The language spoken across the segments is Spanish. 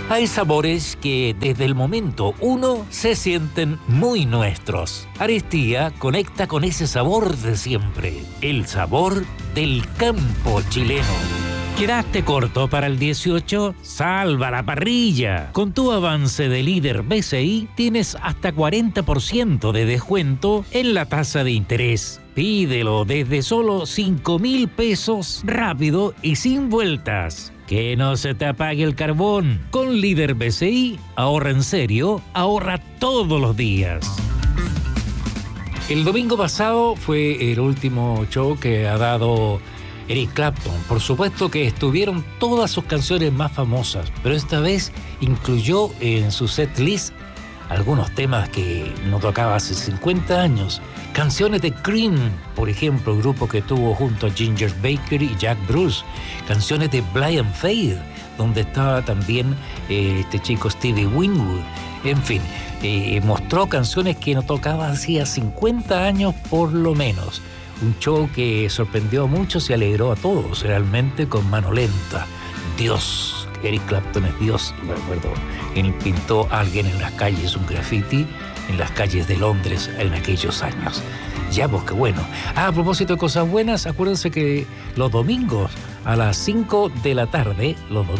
Hay sabores que desde el momento uno se sienten muy nuestros. Aristía conecta con ese sabor de siempre, el sabor del campo chileno. ¿Quedaste corto para el 18? ¡Salva la parrilla! Con tu avance de líder BCI tienes hasta 40% de descuento en la tasa de interés. Pídelo desde solo 5.000 pesos, rápido y sin vueltas. Que no se te apague el carbón. Con líder BCI, ahorra en serio, ahorra todos los días. El domingo pasado fue el último show que ha dado Eric Clapton. Por supuesto que estuvieron todas sus canciones más famosas, pero esta vez incluyó en su setlist algunos temas que no tocaba hace 50 años. Canciones de Cream, por ejemplo, grupo que tuvo junto a Ginger Baker y Jack Bruce. Canciones de Blind Faith, donde estaba también este chico Stevie Winwood. En fin, mostró canciones que no tocaba hacía 50 años por lo menos. Un show que sorprendió a muchos y alegró a todos, realmente, con mano lenta. Dios, Eric Clapton es Dios, me acuerdo. Él pintó a alguien en las calles, un graffiti, en las calles de Londres en aquellos años. Ya, pues qué bueno. A propósito de cosas buenas, acuérdense que los domingos a las 5 de la tarde,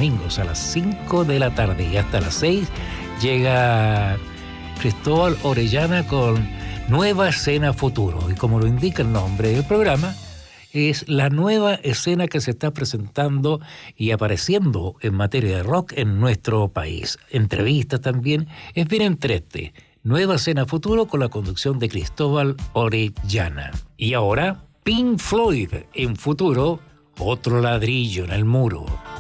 y hasta las 6, llega Cristóbal Orellana con Nueva Escena Futuro. Y como lo indica el nombre del programa, es la nueva escena que se está presentando y apareciendo en materia de rock en nuestro país. Entrevistas también. Es bien entrete. Nueva Escena Futuro con la conducción de Cristóbal Orellana. Y ahora, Pink Floyd en Futuro, otro ladrillo en el muro.